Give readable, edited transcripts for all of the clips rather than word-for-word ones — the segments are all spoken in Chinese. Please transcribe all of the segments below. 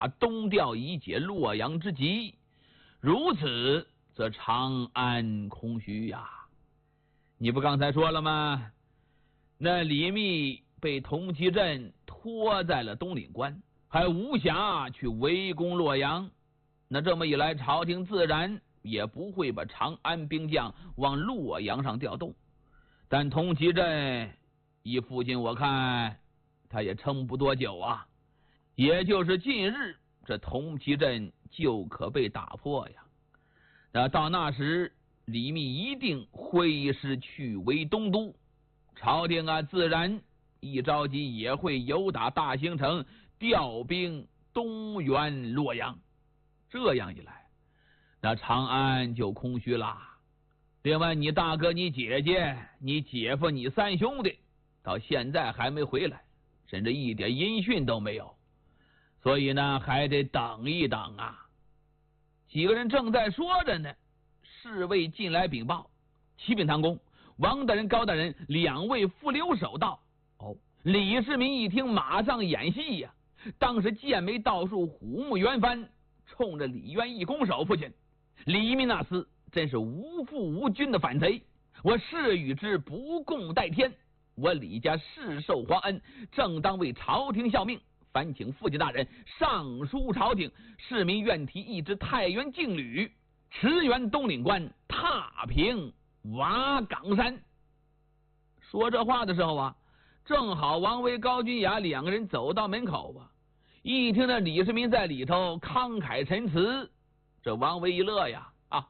东调以解洛阳之急，如此则长安空虚呀。你不刚才说了吗？那李密被童其振拖在了东岭关，还无暇去围攻洛阳。那这么一来，朝廷自然也不会把长安兵将往洛阳上调动。但童其振依父亲我看，他也撑不多久啊。也就是近日，这童其振就可被打破呀。那到那时，李密一定挥师去围东都，朝廷自然一着急也会由打大兴城调兵东援洛阳。这样一来，那长安就空虚啦。另外，你大哥、你姐姐、你姐夫、你三兄弟到现在还没回来，甚至一点音讯都没有，所以呢，还得等一等啊。几个人正在说着呢，侍卫进来禀报：启禀唐公，王大人、高大人两位副留守到。李世民一听，马上演戏呀。当时剑眉倒竖，虎目圆翻，冲着李渊一拱手：父亲，李密那厮真是无父无君的反贼，我誓与之不共戴天。我李家世受皇恩，正当为朝廷效命，烦请父亲大人上书朝廷，市民愿提一支太原劲旅，驰援东岭关，踏平瓦岗山。说这话的时候啊，正好王维、高君雅两个人走到门口啊，一听到李世民在里头慷慨陈词，这王维一乐呀，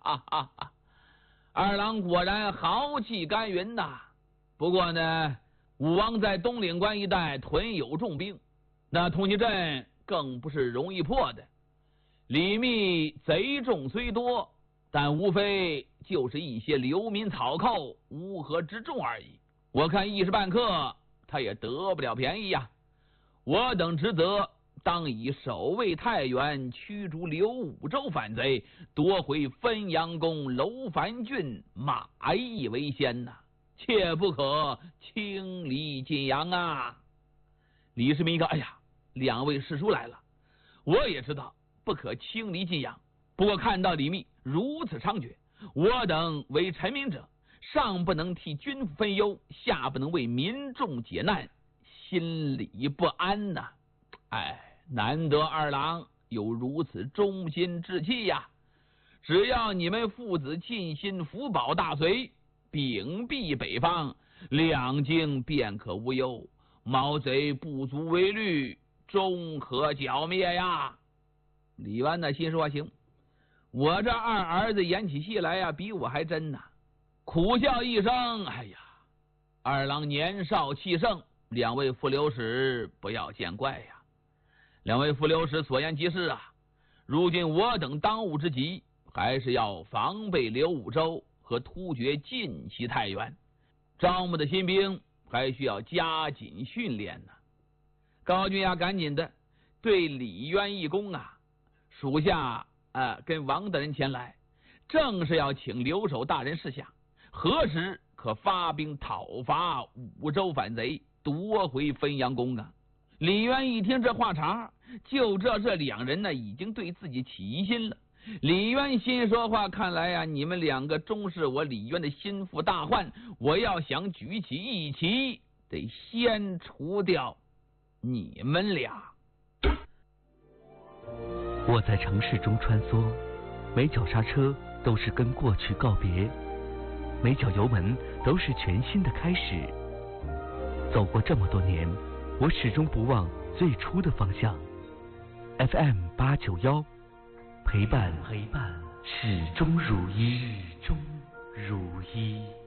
二郎果然豪气干云呐。不过呢，武王在东岭关一带屯有重兵，那童其振更不是容易破的。李密贼众虽多，但无非就是一些流民草寇、乌合之众而已。我看一时半刻他也得不了便宜呀。我等职责当以守卫太原、驱逐刘武周反贼、夺回汾阳宫、楼烦郡、马邑为先呐，切不可轻离晋阳啊！李世民一看，哎呀，两位师叔来了，我也知道不可轻离晋阳，不过看到李密如此猖獗，我等为臣民者，上不能替君父分忧，下不能为民众解难，心里不安呐。难得二郎有如此忠心志气呀！只要你们父子尽心辅保大隋，秉庇北方，两京便可无忧，毛贼不足为虑，终可剿灭呀！李渊呢，心说行，我这二儿子演起戏来呀，比我还真呐。苦笑一声，哎呀，二郎年少气盛，两位副留使不要见怪呀。两位副留使所言极是啊，如今我等当务之急还是要防备刘武周和突厥进袭太原，招募的新兵还需要加紧训练呢。高君雅赶紧的对李渊一躬啊，属下跟王大人前来，正是要请留守大人示下，何时可发兵讨伐武周反贼，夺回汾阳宫啊？李渊一听这话茬，就这两人呢已经对自己起疑心了。李渊心说话，看来呀，你们两个终是我李渊的心腹大患，我要想举起义旗，得先除掉你们俩。 我在城市中穿梭，每脚刹车都是跟过去告别，每脚油门都是全新的开始。走过这么多年，我始终不忘最初的方向。FM 891，陪伴始终如一。